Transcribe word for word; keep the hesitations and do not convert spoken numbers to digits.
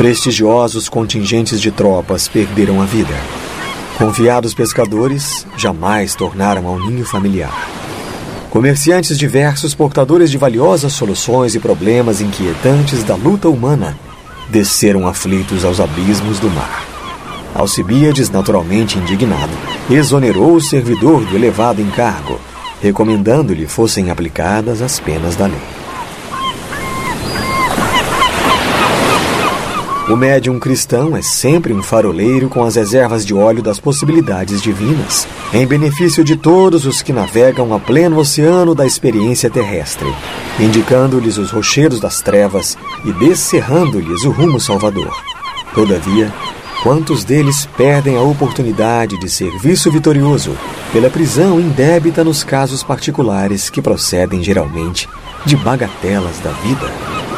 Prestigiosos contingentes de tropas perderam a vida. Confiados pescadores jamais tornaram ao ninho familiar. Comerciantes diversos, portadores de valiosas soluções e problemas inquietantes da luta humana, desceram aflitos aos abismos do mar. Alcibíades, naturalmente indignado, exonerou o servidor do elevado encargo, recomendando-lhe fossem aplicadas as penas da lei. O médium cristão é sempre um faroleiro com as reservas de óleo das possibilidades divinas, em benefício de todos os que navegam a pleno oceano da experiência terrestre, indicando-lhes os rochedos das trevas e descerrando-lhes o rumo salvador. Todavia, quantos deles perdem a oportunidade de serviço vitorioso pela prisão indébita nos casos particulares que procedem geralmente de bagatelas da vida?